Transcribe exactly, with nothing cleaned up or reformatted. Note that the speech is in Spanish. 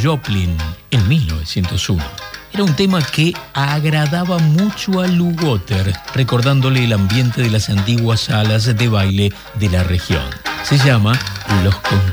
Joplin en mil novecientos uno. Era un tema que agradaba mucho a Lou Water, recordándole el ambiente de las antiguas salas de baile de la región. Se llama Los